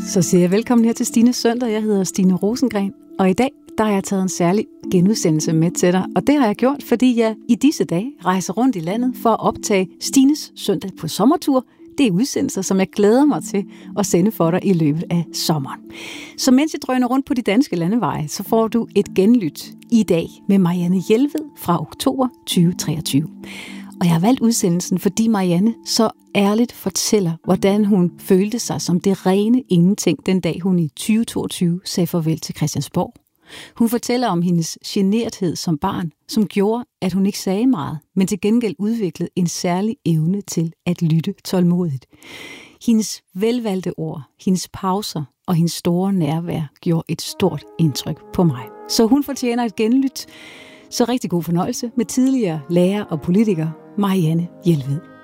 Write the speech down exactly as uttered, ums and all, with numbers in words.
Så siger jeg velkommen her til Stines Søndag. Jeg hedder Stine Rosengren, og i dag der har jeg taget en særlig genudsendelse med til dig. Og det har jeg gjort, fordi jeg i disse dage rejser rundt i landet for at optage Stines Søndag på sommertur. Det er udsendelser, som jeg glæder mig til at sende for dig i løbet af sommeren. Så mens jeg drøner rundt på de danske landeveje, så får du et genlyt i dag med Marianne Jelved fra oktober tyve treogtyve. Og jeg har valgt udsendelsen, fordi Marianne så ærligt fortæller, hvordan hun følte sig som det rene ingenting den dag, hun i tyve toogtyve sagde farvel til Christiansborg. Hun fortæller om hendes generthed som barn, som gjorde, at hun ikke sagde meget, men til gengæld udviklede en særlig evne til at lytte tålmodigt. Hendes velvalgte ord, hendes pauser og hendes store nærvær gjorde et stort indtryk på mig. Så hun fortjener et genlyt. Så rigtig god fornøjelse med tidligere lærer og politiker Marianne Jelved.